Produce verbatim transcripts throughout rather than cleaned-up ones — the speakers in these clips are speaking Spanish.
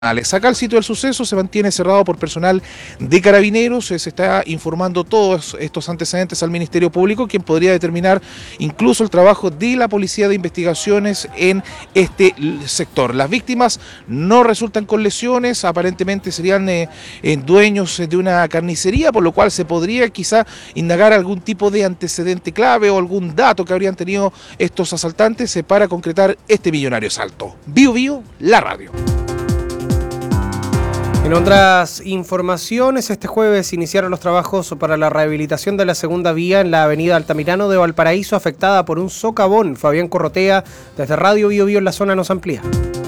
Acá el sitio del suceso se mantiene cerrado por personal de Carabineros. Se está informando todos estos antecedentes al Ministerio Público, quien podría determinar incluso el trabajo de la Policía de Investigaciones en este sector. Las víctimas no resultan con lesiones, aparentemente serían eh, eh, dueños de una carnicería, por lo cual se podría quizá indagar algún tipo de antecedente clave o algún dato que habrían tenido estos asaltantes eh, para concretar este millonario asalto. Bio Bio, la radio. En otras informaciones, este jueves iniciaron los trabajos para la rehabilitación de la segunda vía en la avenida Altamirano de Valparaíso, afectada por un socavón. Fabián Corrotea, desde Radio Bio Bio en la zona, nos amplía.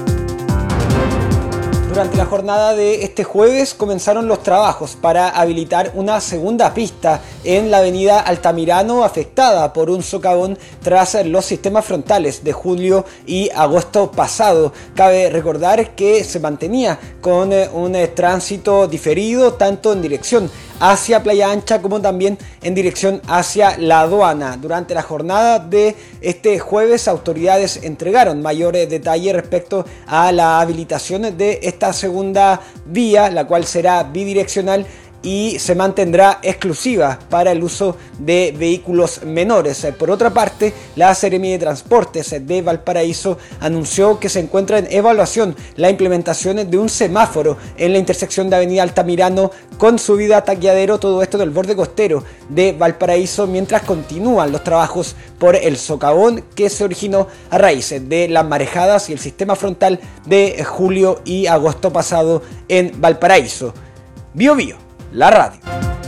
Durante la jornada de este jueves comenzaron los trabajos para habilitar una segunda pista en la avenida Altamirano, afectada por un socavón tras los sistemas frontales de julio y agosto pasado. Cabe recordar que se mantenía con un tránsito diferido tanto en dirección hacia Playa Ancha como también en dirección hacia la aduana. Durante la jornada de este jueves, autoridades entregaron mayores detalles respecto a la habilitación de esta segunda vía, la cual será bidireccional y se mantendrá exclusiva para el uso de vehículos menores. Por otra parte, la Seremi de Transportes de Valparaíso anunció que se encuentra en evaluación la implementación de un semáforo en la intersección de avenida Altamirano con subida a Taqueadero, todo esto del borde costero de Valparaíso, mientras continúan los trabajos por el socavón que se originó a raíz de las marejadas y el sistema frontal de julio y agosto pasado en Valparaíso. Bio Bio, la radio.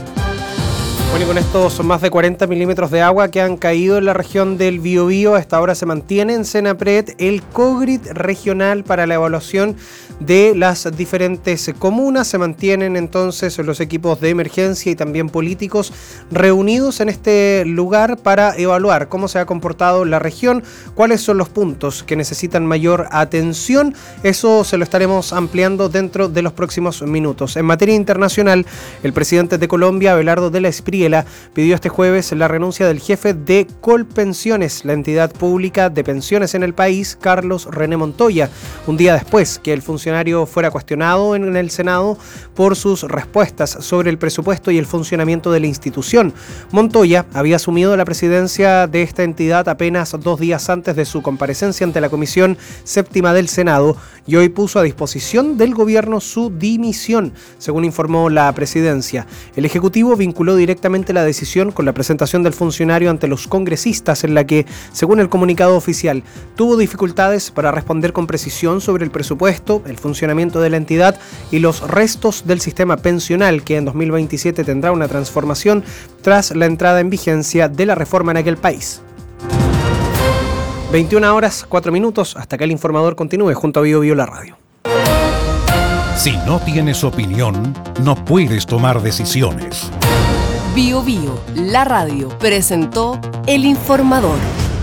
Bueno, y con estos más de cuarenta milímetros de agua que han caído en la región del Biobío, a esta hora se mantiene en Senapred el COGRIT regional para la evaluación de las diferentes comunas. Se mantienen entonces los equipos de emergencia y también políticos reunidos en este lugar para evaluar cómo se ha comportado la región, cuáles son los puntos que necesitan mayor atención. Eso se lo estaremos ampliando dentro de los próximos minutos. En materia internacional, el presidente de Colombia, Abelardo de la Espriella, pidió este jueves la renuncia del jefe de Colpensiones, la entidad pública de pensiones en el país, Carlos René Montoya, un día después que el funcionario fuera cuestionado en el Senado por sus respuestas sobre el presupuesto y el funcionamiento de la institución. Montoya había asumido la presidencia de esta entidad apenas dos días antes de su comparecencia ante la Comisión Séptima del Senado y hoy puso a disposición del gobierno su dimisión, según informó la presidencia. El Ejecutivo vinculó directamente la decisión con la presentación del funcionario ante los congresistas, en la que, según el comunicado oficial, tuvo dificultades para responder con precisión sobre el presupuesto, el funcionamiento de la entidad y los restos del sistema pensional, que en dos mil veintisiete tendrá una transformación tras la entrada en vigencia de la reforma en aquel país. veintiuna horas, cuatro minutos, hasta que el informador continúe junto a Bio Bio la radio. Si no tienes opinión, no puedes tomar decisiones. Bio Bio, la radio, presentó El Informador.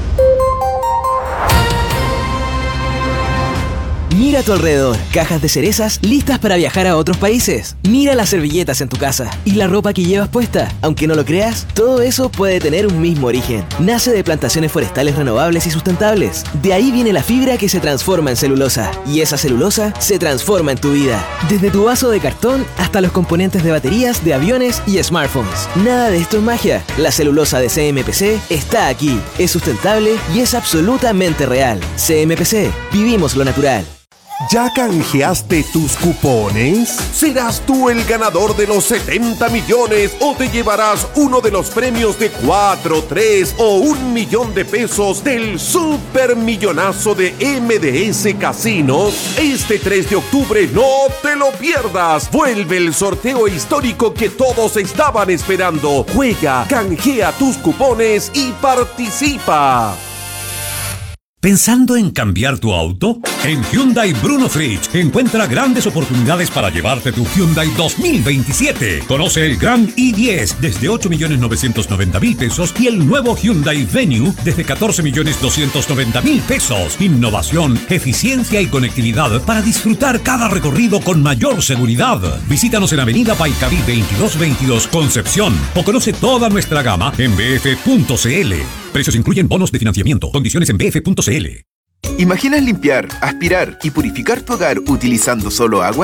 Mira a tu alrededor, cajas de cerezas listas para viajar a otros países. Mira las servilletas en tu casa y la ropa que llevas puesta. Aunque no lo creas, todo eso puede tener un mismo origen. Nace de plantaciones forestales renovables y sustentables. De ahí viene la fibra que se transforma en celulosa. Y esa celulosa se transforma en tu vida. Desde tu vaso de cartón hasta los componentes de baterías, de aviones y smartphones. Nada de esto es magia. La celulosa de C M P C está aquí. Es sustentable y es absolutamente real. C M P C, vivimos lo natural. ¿Ya canjeaste tus cupones? ¿Serás tú el ganador de los setenta millones o te llevarás uno de los premios de cuatro, tres o un millón de pesos del supermillonazo de M D S Casinos? Este tres de octubre no te lo pierdas. Vuelve el sorteo histórico que todos estaban esperando. Juega, canjea tus cupones y participa. ¿Pensando en cambiar tu auto? En Hyundai Bruno Fritsch encuentra grandes oportunidades para llevarte tu Hyundai dos mil veintisiete. Conoce el Grand i diez desde ocho millones novecientos noventa mil pesos y el nuevo Hyundai Venue desde catorce millones doscientos noventa mil pesos. Innovación, eficiencia y conectividad para disfrutar cada recorrido con mayor seguridad. Visítanos en Avenida Paicaví veintidós veintidós Concepción o conoce toda nuestra gama en b f punto c l. Precios incluyen bonos de financiamiento. Condiciones en b f punto c l. ¿Imaginas limpiar, aspirar y purificar tu hogar utilizando solo agua?